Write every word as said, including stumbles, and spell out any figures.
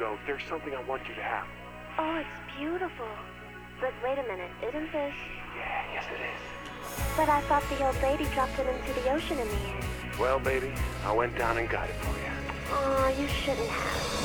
though, there's something I want you to have. Oh, it's beautiful. But wait a minute, isn't this... Yeah, yes it is. But I thought the old lady dropped it into the ocean in the end. Well, baby, I went down and got it for you. Oh, you shouldn't have.